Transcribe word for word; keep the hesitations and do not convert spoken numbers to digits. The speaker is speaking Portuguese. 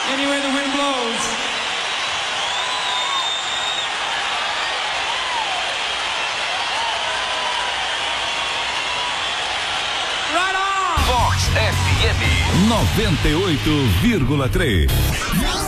Anywhere the wind blows. Right on! Vox F M noventa e oito vírgula três.